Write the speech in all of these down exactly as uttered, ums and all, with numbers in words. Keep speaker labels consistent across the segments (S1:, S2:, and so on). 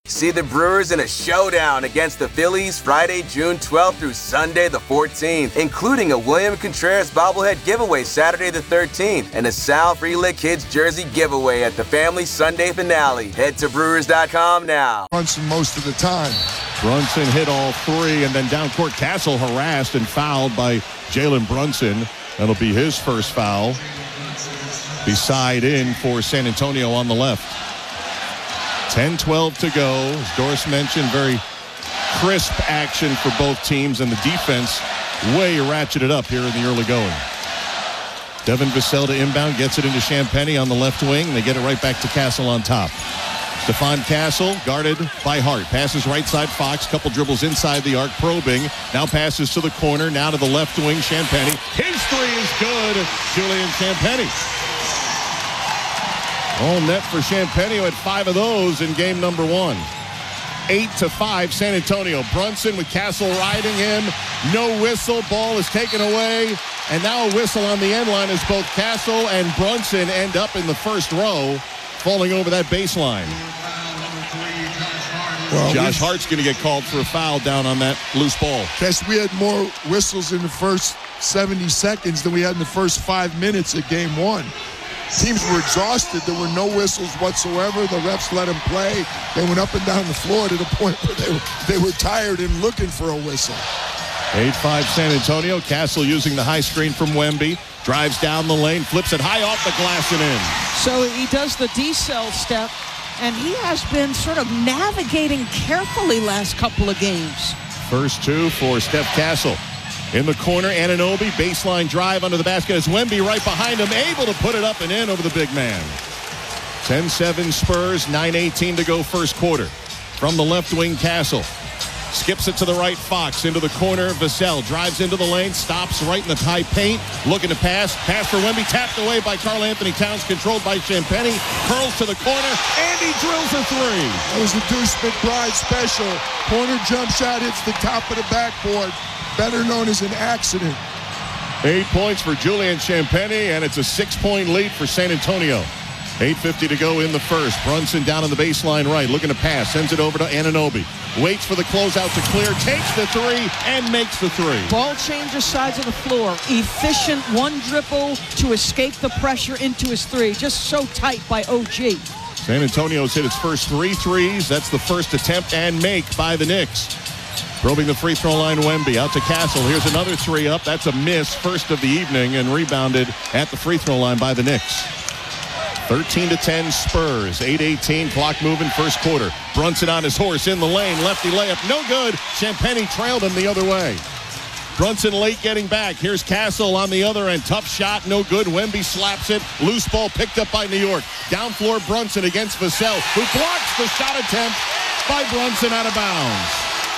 S1: See the Brewers in a showdown against the Phillies Friday, June twelfth through Sunday the fourteenth, including a William Contreras bobblehead giveaway Saturday the thirteenth and a Sal Frelick Kids jersey giveaway at the family Sunday finale. Head to Brewers dot com now.
S2: Brunson most of the time.
S3: Brunson hit all three, and then down court, Castle harassed and fouled by Jalen Brunson. That'll be his first foul. Be side in for San Antonio on the left. ten twelve to go. As Doris mentioned, very crisp action for both teams, and the defense way ratcheted up here in the early going. Devin Vassell to inbound, gets it into Champagnie on the left wing. They get it right back to Castle on top. Stephon Castle guarded by Hart. Passes right side Fox. Couple dribbles inside the arc, probing. Now passes to the corner. Now to the left wing, Champagnie. His three is good. Julian Champagnie. All net for Champagnie, had five of those in game number one. Eight to five, San Antonio. Brunson with Castle riding him. No whistle. Ball is taken away. And now a whistle on the end line as both Castle and Brunson end up in the first row, falling over that baseline. Well, Josh Hart's going to get called for a foul down on that loose ball.
S2: Guess we had more whistles in the first seventy seconds than we had in the first five minutes of game one. Teams were exhausted. There were no whistles whatsoever. The refs let them play. They went up and down the floor to the point where they were, they were tired and looking for a whistle.
S3: eight five San Antonio. Castle using the high screen from Wemby. Drives down the lane, flips it high off the glass and in.
S4: So he does the decel step, and he has been sort of navigating carefully last couple of games.
S3: First two for Steph Castle. In the corner, Anunoby, baseline drive under the basket as Wemby right behind him, able to put it up and in over the big man. ten seven Spurs, nine eighteen to go first quarter. From the left wing, Castle. Skips it to the right, Fox. Into the corner, Vassell drives into the lane, stops right in the high paint, looking to pass. Pass for Wemby, tapped away by Karl Anthony Towns, controlled by Champagnie. Curls to the corner, and he drills a three.
S2: That was the Deuce McBride special. Corner jump shot hits the top of the backboard, better known as an accident.
S3: Eight points for Julian Champagnie, and it's a six-point lead for San Antonio. eight fifty to go in the first. Brunson down on the baseline right, looking to pass, sends it over to Anunoby. Waits for the closeout to clear, takes the three, and makes the three.
S4: Ball changes sides of the floor. Efficient one dribble to escape the pressure into his three. Just so tight by O G.
S3: San Antonio's hit its first three threes. That's the first attempt and make by the Knicks. Probing the free throw line, Wemby out to Castle. Here's another three up. That's a miss, first of the evening, and rebounded at the free throw line by the Knicks. thirteen to ten Spurs. eight eighteen, clock moving, first quarter. Brunson on his horse in the lane. Lefty layup, no good. Champagnie trailed him the other way. Brunson late getting back. Here's Castle on the other end. Tough shot, no good. Wemby slaps it. Loose ball picked up by New York. Down floor Brunson against Vassell, who blocks the shot attempt by Brunson out of bounds.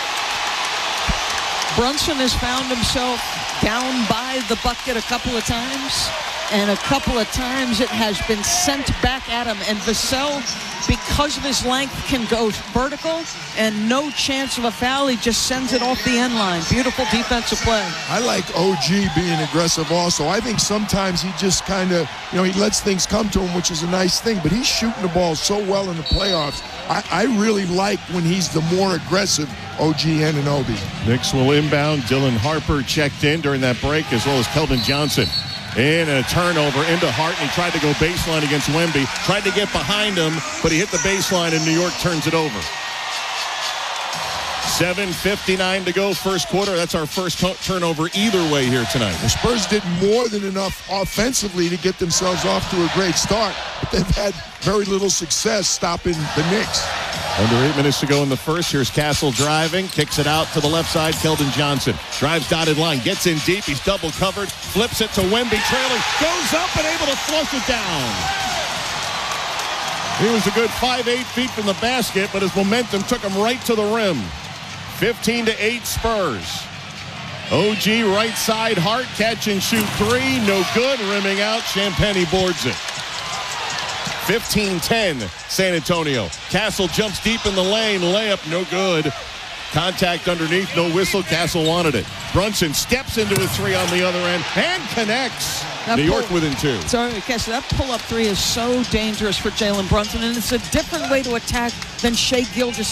S4: Brunson has found himself down by the bucket a couple of times, and a couple of times it has been sent back at him. And Vassell, because of his length, can go vertical, and no chance of a foul. He just sends it off the end line. Beautiful defensive play. I
S2: like O G being aggressive also. I think sometimes he just kind of, you know, he lets things come to him, which is a nice thing, but he's shooting the ball so well in the playoffs. I, I really like when he's the more aggressive O G Anunoby.
S3: Knicks will inbound. Dylan Harper checked in during that break, as well as Kelvin Johnson. In a turnover into Hart, and he tried to go baseline against Wemby. Tried to get behind him, but he hit the baseline, and New York turns it over. seven fifty-nine to go first quarter. That's our first turnover either way here tonight.
S2: The Spurs did more than enough offensively to get themselves off to a great start, but they've had very little success stopping the Knicks.
S3: Under eight minutes to go in the first. Here's Castle driving, kicks it out to the left side. Keldon Johnson drives dotted line, gets in deep. He's double covered, flips it to Wemby, trailing, goes up and able to flush it down. He was a good five, eight feet from the basket, but his momentum took him right to the rim. fifteen to eight Spurs. O G right side, Hart catch and shoot three, no good. Rimming out, Champagnie boards it. fifteen ten San Antonio. Castle jumps deep in the lane, layup no good. Contact underneath, no whistle. Castle wanted it. Brunson steps into his three on the other end and connects. That New York pull, within two.
S4: Sorry, Castle, that pull-up three is so dangerous for Jalen Brunson, and it's a different way to attack than Shai Gilgeous